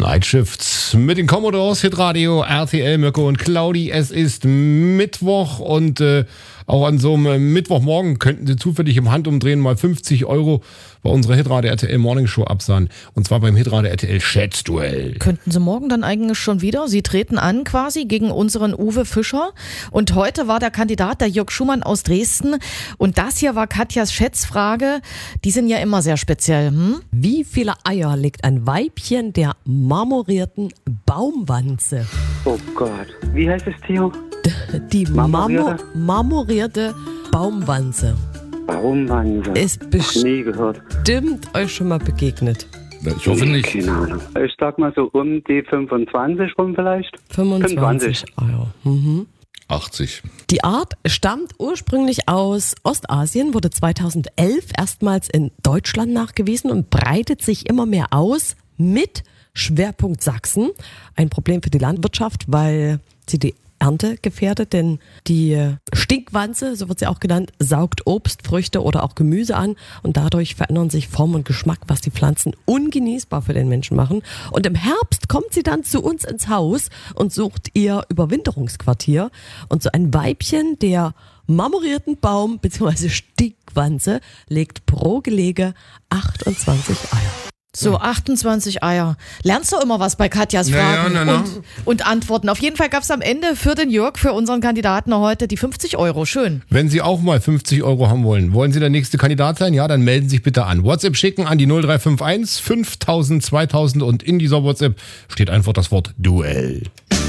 Night Shifts mit den Commodores, Hitradio, RTL, Mirko und Claudi. Es ist Mittwoch und auch an so einem Mittwochmorgen könnten Sie zufällig im Handumdrehen mal 50 € bei unserer Hitradio RTL Morning Show absahen. Und zwar beim Hitradio RTL Schätzduell. Könnten Sie morgen dann eigentlich schon wieder? Sie treten an quasi gegen unseren Uwe Fischer. Und heute war der Kandidat der Jörg Schumann aus Dresden. Und das hier war Katjas Schätzfrage. Die sind ja immer sehr speziell. Wie viele Eier legt ein Weibchen der marmorierten Baumwanze? Oh Gott, wie heißt das Tier? Die marmorierte Baumwanze. Baumwanze. Ist Nie gehört. bestimmt euch schon mal begegnet. Ich hoffe nicht. Keine Ahnung. Ich sag mal so um die 25 rum vielleicht. 25 Eier. 80. Die Art stammt ursprünglich aus Ostasien, wurde 2011 erstmals in Deutschland nachgewiesen und breitet sich immer mehr aus mit Schwerpunkt Sachsen. Ein Problem für die Landwirtschaft, weil sie die Ernte gefährdet, denn die Stinkwanze, so wird sie auch genannt, saugt Obst, Früchte oder auch Gemüse an und dadurch verändern sich Form und Geschmack, was die Pflanzen ungenießbar für den Menschen machen. Und im Herbst kommt sie dann zu uns ins Haus und sucht ihr Überwinterungsquartier. Und so ein Weibchen der marmorierten Baum- bzw. Stinkwanze legt pro Gelege 28 Eier. So, 28 Eier. Lernst du immer was bei Katjas Fragen na. Und Antworten. Auf jeden Fall gab es am Ende für den Jörg, für unseren Kandidaten heute die 50 €. Schön. Wenn Sie auch mal 50 € haben wollen Sie der nächste Kandidat sein? Ja, dann melden Sie sich bitte an. WhatsApp schicken an die 0351 5000 2000 und in dieser WhatsApp steht einfach das Wort Duell.